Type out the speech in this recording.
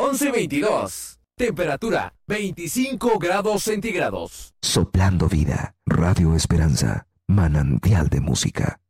11:22. Temperatura 25 grados centígrados. Soplando vida. Radio Esperanza. Manantial de música.